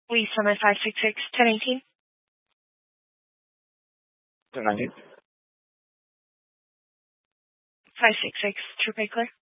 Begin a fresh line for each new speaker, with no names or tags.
Lee Summit 566 1018.
1019.
566 True Pay Clear.